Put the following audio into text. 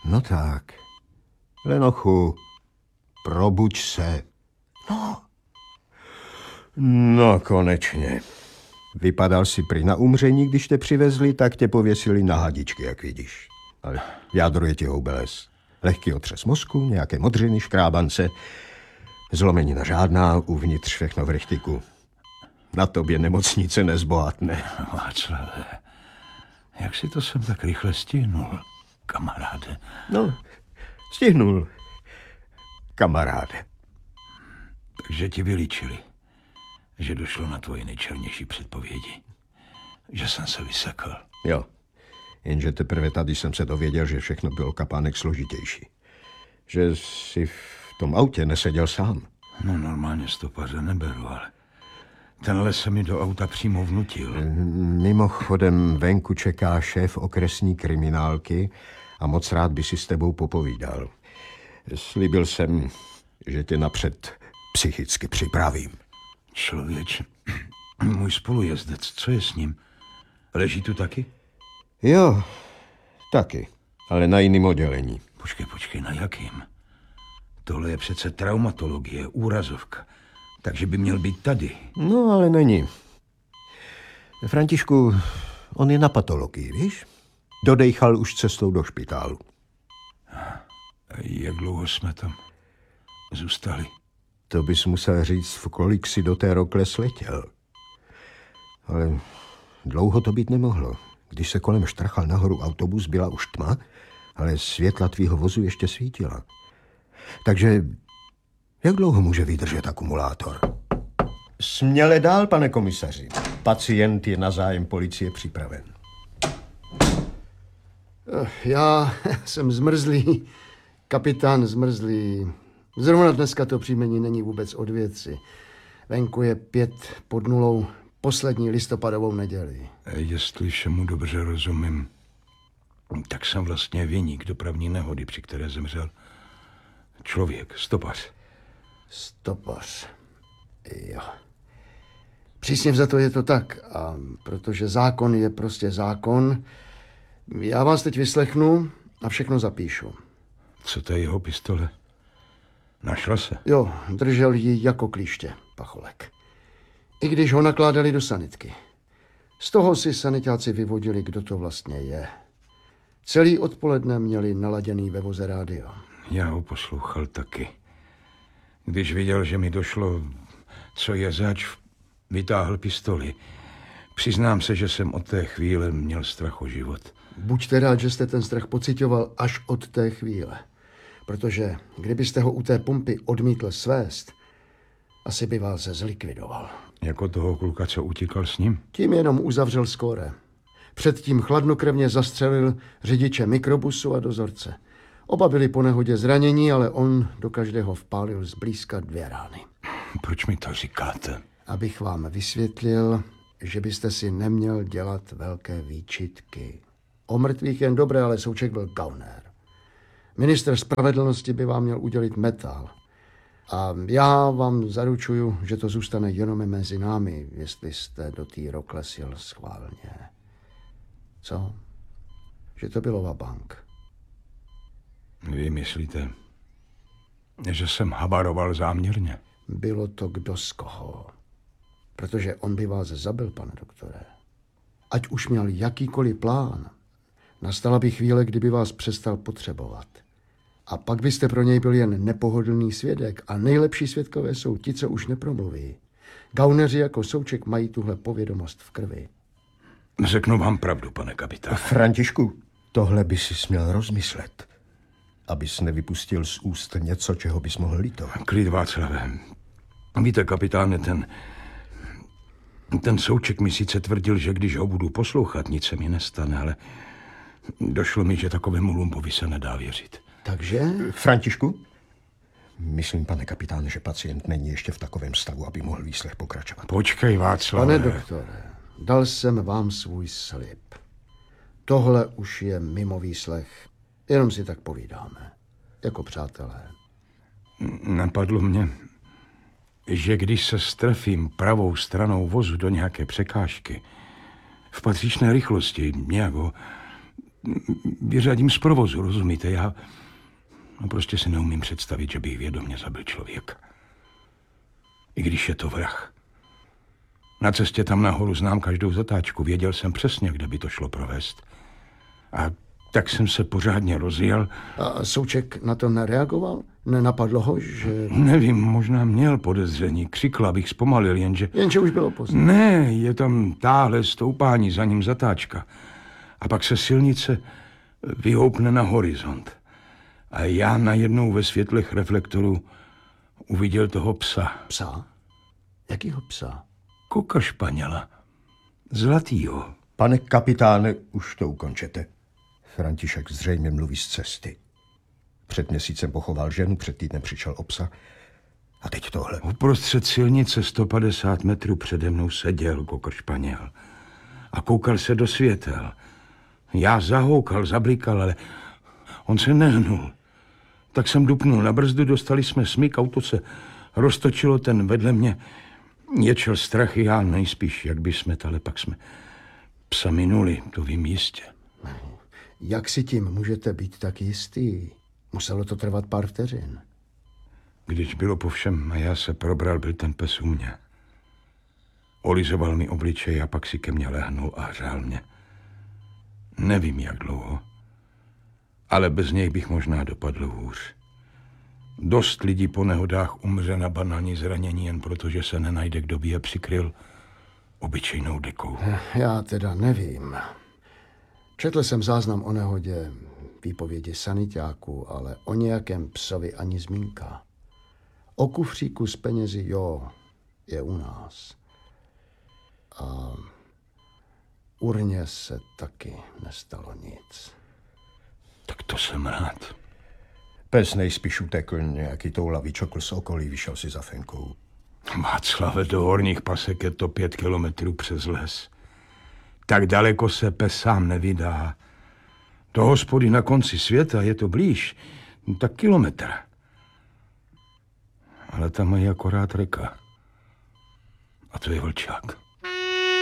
No tak. Lenochu, probuď se. No, konečně. Vypadal si prý na umření, když tě přivezli, tak tě pověsili na hadičky, jak vidíš. Ale jádro je ti houbeles. Lehký otřes mozku, nějaké modřiny, škrábance, zlomenina žádná, uvnitř všechno v rychtiku. Na tobě nemocnice nezbohatne. Václave, jak si to jsem tak rychle stihnul, kamaráde? No, stihnul, kamaráde. Takže ti vylíčili, že došlo na tvoje nejčernější předpovědi. Že jsem se vysekl. Jo, jenže teprve tady jsem se dověděl, že všechno bylo kapánek složitější. Že jsi v tom autě neseděl sám. No normálně stopaře neberu, ale tenhle se mi do auta přímo vnutil. Mimochodem venku čeká šéf okresní kriminálky a moc rád by si s tebou popovídal. Slíbil jsem, že tě napřed psychicky připravím. Člověče, můj spolujezdec, co je s ním? Leží tu taky? Jo, taky, ale na jiném oddělení. Počkej, na jakým? Tohle je přece traumatologie, úrazovka. Takže by měl být tady. No, ale není. Františku, on je na patologii, víš? Dodejchal už cestou do špitálu. Jak dlouho jsme tam zůstali? To bys musel říct, v kolik si do té rokle sletěl. Ale dlouho to být nemohlo. Když se kolem štrchal nahoru autobus, byla už tma, ale světla tvýho vozu ještě svítila. Takže jak dlouho může vydržet akumulátor? Směle dál, pane komisaři. Pacient je na zájem policie připraven. Já jsem zmrzlý, kapitán zmrzlý. Zrovna dneska to příjmení není vůbec od věci. Venku je 5:00, poslední listopadovou neděli. Jestli všemu dobře rozumím, tak jsem vlastně viník dopravní nehody, při které zemřel člověk, stopař. Stopař. Jo. Přísně vzato je to tak, a protože zákon je prostě zákon, já vás teď vyslechnu a všechno zapíšu. Co to je jeho pistole? Našla se? Jo, držel ji jako klíště, pacholek. I když ho nakládali do sanitky. Z toho si sanitáci vyvodili, kdo to vlastně je. Celý odpoledne měli naladěný ve voze rádio. Já ho poslouchal taky. Když viděl, že mi došlo, co je zač, vytáhl pistoli. Přiznám se, že jsem od té chvíle měl strach o život. Buďte rád, že jste ten strach pocitoval až od té chvíle. Protože kdybyste ho u té pumpy odmítl svést, asi by vás zlikvidoval. Jako toho kluka, co utíkal s ním? Tím jenom uzavřel skóre. Předtím chladnokrevně zastřelil řidiče mikrobusu a dozorce. Oba byli po nehodě zranění, ale on do každého vpálil zblízka 2 rány. Proč mi to říkáte? Abych vám vysvětlil, že byste si neměl dělat velké výčitky. O mrtvých jen dobré, ale Souček byl gauner. Ministr spravedlnosti by vám měl udělit metal. A já vám zaručuju, že to zůstane jenom mezi námi, jestli jste do té rokle sjel schválně. Co? Že to bylo vabank. Vy myslíte, že jsem habaroval záměrně? Bylo to kdo z koho. Protože on by vás zabil, pane doktore. Ať už měl jakýkoliv plán, nastala by chvíle, kdyby vás přestal potřebovat. A pak byste pro něj byl jen nepohodlný svědek a nejlepší svědkové jsou ti, co už nepromluví. Gauneři jako Souček mají tuhle povědomost v krvi. Řeknu vám pravdu, pane kapitáne. Františku, tohle by si směl rozmyslet, abys nevypustil z úst něco, čeho bys mohl litovat. Klid, Václave. Víte, kapitáne, ten Souček mi sice tvrdil, že když ho budu poslouchat, nic se mi nestane, ale došlo mi, že takovému lumpovi se nedá věřit. Takže? Františku? Myslím, pane kapitáne, že pacient není ještě v takovém stavu, aby mohl výslech pokračovat. Počkej, Václave. Pane doktore, dal jsem vám svůj slib. Tohle už je mimo výslech. Jenom si tak povídáme. Jako přátelé. Napadlo mě, že když se strefím pravou stranou vozu do nějaké překážky, v patřičné rychlosti nějak ho vyřadím z provozu, rozumíte? Já prostě si neumím představit, že bych vědomě zabil člověka. I když je to vrah. Na cestě tam nahoru znám každou zatáčku. Věděl jsem přesně, kde by to šlo provést. A tak jsem se pořádně rozjel. A Souček na to nereagoval? Nenapadlo ho, že... Nevím, možná měl podezření. Křikl, abych zpomalil, jenže... Jenže už bylo pozdě. Ne, je tam táhle stoupání, za ním zatáčka. A pak se silnice vyhoupne na horizont. A já najednou ve světlech reflektoru uviděl toho psa. Psa? Jakýho psa? Koka Španěla. Zlatýho. Pane kapitáne, už to ukončete. František zřejmě mluví z cesty. Před měsícem pochoval ženu, před týdnem přišel o psa. A teď tohle. Uprostřed silnice 150 metrů přede mnou seděl Kokr Španěl. A koukal se do světel. Já zahoukal, zablikal, ale on se nehnul. Tak jsem dupnul na brzdu, dostali jsme smyk, auto se roztočilo, ten vedle mě ječel strachy, já nejspíš, jak by smet, ale pak jsme psa minuli, to vím jistě. Jak si tím můžete být tak jistý? Muselo to trvat pár vteřin. Když bylo po všem a já se probral, byl ten pes u mě. Olizoval mi obličej a pak si ke mně lehnul a hřál mě. Nevím, jak dlouho, ale bez něj bych možná dopadl hůř. Dost lidí po nehodách umře na banální zranění jen proto, že se nenajde, kdo by je přikryl obyčejnou dekou. Já teda nevím. Četl jsem záznam o nehodě, výpovědi sanitáků, ale o nějakém psovi ani zmínka. O kufříku s penězi, jo, je u nás. A urně se taky nestalo nic. Tak to jsem rád. Pes nejspíš utekl, nějaký toulavý čokl z okolí, vyšel si za fenkou. Václave, do Horních Pasek je to 5 kilometrů přes les. Tak daleko se pes sám nevydá. Do hospody na konci světa je to blíž, tak kilometr. Ale tam mají akorát reka. A to je vlčák.